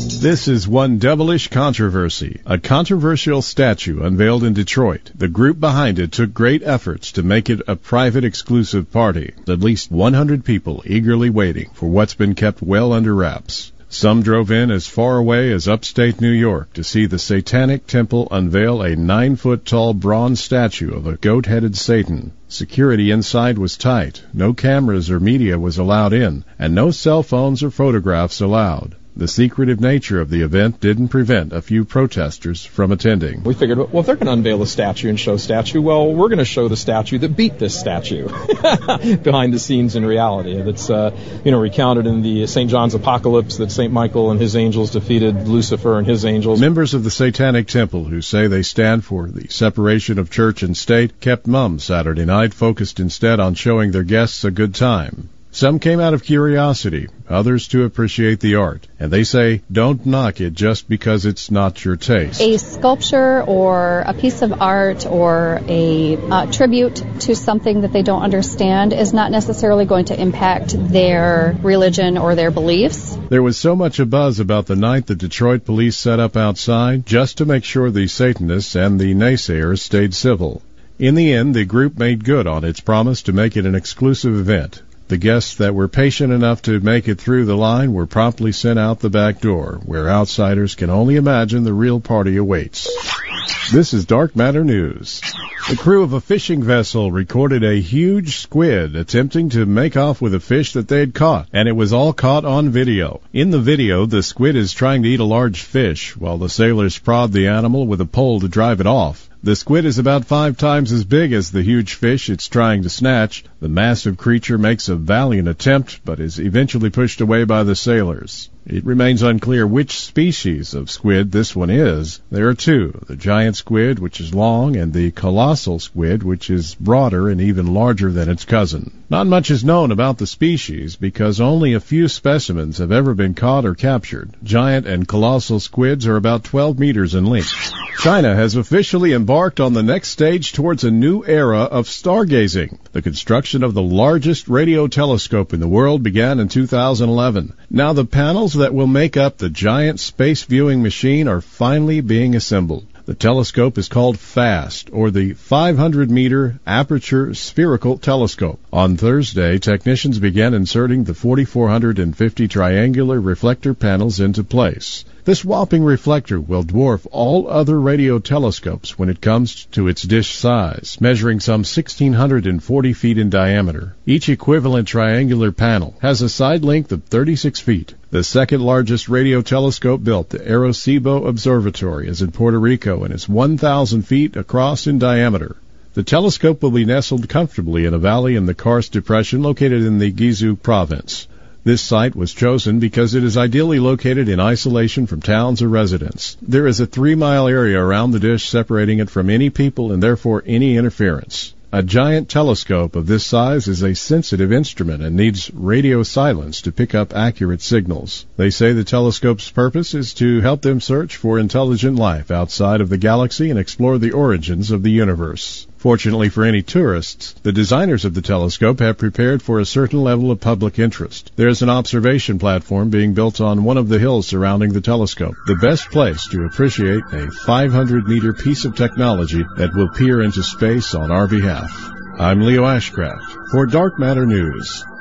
This is one devilish controversy, a controversial statue unveiled in Detroit. The group behind it took great efforts to make it a private exclusive party. At least 100 people eagerly waiting for what's been kept well under wraps. Some drove in as far away as upstate New York to see the Satanic Temple unveil a 9-foot-tall bronze statue of a goat-headed Satan. Security inside was tight. No cameras or media was allowed in, and no cell phones or photographs allowed. The secretive nature of the event didn't prevent a few protesters from attending. We figured, well, if they're going to unveil a statue and show a statue, well, we're going to show the statue that beat this statue behind the scenes in reality. That's, recounted in the St. John's Apocalypse that St. Michael and his angels defeated Lucifer and his angels. Members of the Satanic Temple, who say they stand for the separation of church and state, kept mum Saturday night, focused instead on showing their guests a good time. Some came out of curiosity, others to appreciate the art. And they say, don't knock it just because it's not your taste. A sculpture or a piece of art or a tribute to something that they don't understand is not necessarily going to impact their religion or their beliefs. There was so much a buzz about the night the Detroit police set up outside just to make sure the Satanists and the naysayers stayed civil. In the end, the group made good on its promise to make it an exclusive event. The guests that were patient enough to make it through the line were promptly sent out the back door, where outsiders can only imagine the real party awaits. This is Dark Matter News. The crew of a fishing vessel recorded a huge squid attempting to make off with a fish that they had caught, and it was all caught on video. In the video, the squid is trying to eat a large fish, while the sailors prod the animal with a pole to drive it off. The squid is about 5 times as big as the huge fish it's trying to snatch. The massive creature makes a valiant attempt, but is eventually pushed away by the sailors. It remains unclear which species of squid this one is. There are two, the giant squid, which is long, and the colossal squid, which is broader and even larger than its cousin. Not much is known about the species because only a few specimens have ever been caught or captured. Giant and colossal squids are about 12 meters in length. China has officially embarked on the next stage towards a new era of stargazing. The construction of the largest radio telescope in the world began in 2011. Now the panels that will make up the giant space viewing machine are finally being assembled. The telescope is called FAST, or the 500-meter Aperture Spherical Telescope. On Thursday, technicians began inserting the 4,450 triangular reflector panels into place. This whopping reflector will dwarf all other radio telescopes when it comes to its dish size, measuring some 1,640 feet in diameter. Each equivalent triangular panel has a side length of 36 feet. The second largest radio telescope built, the Arecibo Observatory, is in Puerto Rico and is 1,000 feet across in diameter. The telescope will be nestled comfortably in a valley in the Karst Depression located in the Guizhou province. This site was chosen because it is ideally located in isolation from towns or residents. There is a 3-mile area around the dish separating it from any people and therefore any interference. A giant telescope of this size is a sensitive instrument and needs radio silence to pick up accurate signals. They say the telescope's purpose is to help them search for intelligent life outside of the galaxy and explore the origins of the universe. Fortunately for any tourists, the designers of the telescope have prepared for a certain level of public interest. There is an observation platform being built on one of the hills surrounding the telescope, the best place to appreciate a 500-meter piece of technology that will peer into space on our behalf. I'm Leo Ashcraft for Dark Matter News.